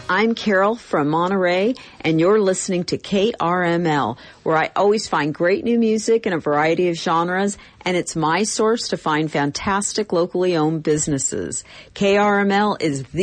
I'm Carol from Monterey, and you're listening to KRML, where I always find great new music in a variety of genres, and it's my source to find fantastic locally owned businesses. KRML is the